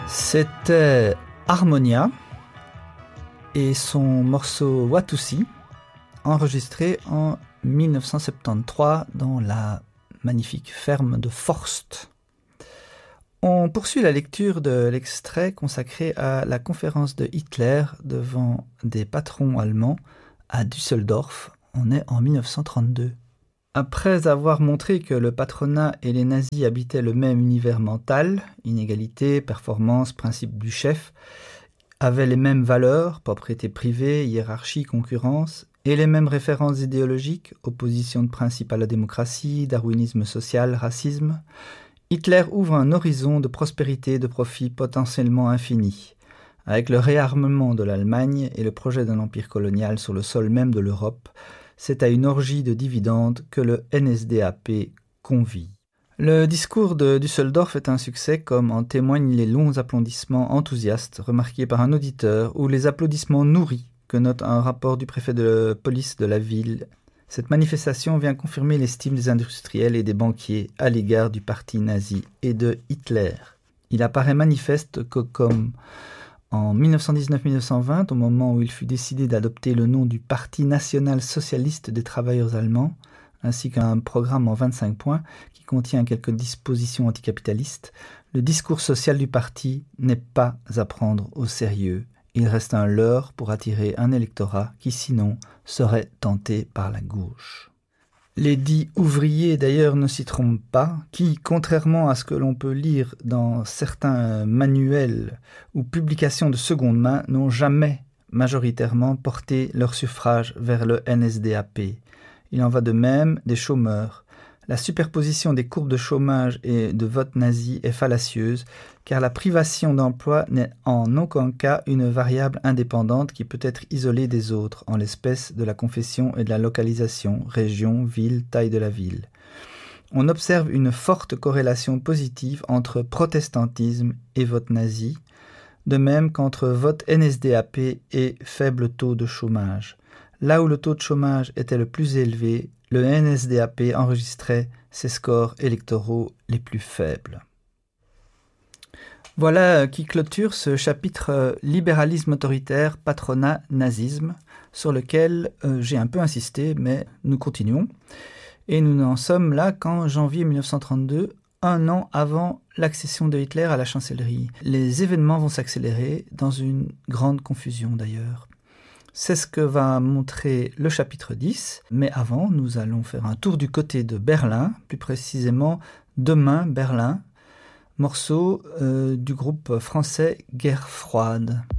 C'était Harmonia et son morceau Watusi, enregistré en 1973 dans la magnifique ferme de Forst. On poursuit la lecture de l'extrait consacré à la conférence de Hitler devant des patrons allemands à Düsseldorf. On est en 1932. Après avoir montré que le patronat et les nazis habitaient le même univers mental, inégalité, performance, principe du chef, avaient les mêmes valeurs, propriété privée, hiérarchie, concurrence, et les mêmes références idéologiques, opposition de principe à la démocratie, darwinisme social, racisme, Hitler ouvre un horizon de prospérité et de profit potentiellement infini. Avec le réarmement de l'Allemagne et le projet d'un empire colonial sur le sol même de l'Europe, c'est à une orgie de dividendes que le NSDAP convie. Le discours de Düsseldorf est un succès, comme en témoignent les longs applaudissements enthousiastes remarqués par un auditeur ou les applaudissements nourris que note un rapport du préfet de police de la ville. Cette manifestation vient confirmer l'estime des industriels et des banquiers à l'égard du parti nazi et de Hitler. Il apparaît manifeste que comme en 1919-1920, au moment où il fut décidé d'adopter le nom du Parti national-socialiste des travailleurs allemands, ainsi qu'un programme en 25 points qui contient quelques dispositions anticapitalistes, le discours social du parti n'est pas à prendre au sérieux. Il reste un leurre pour attirer un électorat qui, sinon, serait tenté par la gauche. Les dits ouvriers, d'ailleurs, ne s'y trompent pas, qui, contrairement à ce que l'on peut lire dans certains manuels ou publications de seconde main, n'ont jamais majoritairement porté leur suffrage vers le NSDAP. Il en va de même des chômeurs. La superposition des courbes de chômage et de vote nazi est fallacieuse, car la privation d'emploi n'est en aucun cas une variable indépendante qui peut être isolée des autres, en l'espèce de la confession et de la localisation, région, ville, taille de la ville. On observe une forte corrélation positive entre protestantisme et vote nazi, de même qu'entre vote NSDAP et faible taux de chômage. Là où le taux de chômage était le plus élevé, le NSDAP enregistrait ses scores électoraux les plus faibles. Voilà qui clôture ce chapitre libéralisme autoritaire, patronat, nazisme, sur lequel j'ai un peu insisté, mais nous continuons. Et nous en sommes là qu'en janvier 1932, un an avant l'accession de Hitler à la chancellerie. Les événements vont s'accélérer dans une grande confusion d'ailleurs. C'est ce que va montrer le chapitre 10, mais avant, nous allons faire un tour du côté de Berlin, plus précisément Demain Berlin, morceau du groupe français Guerre froide.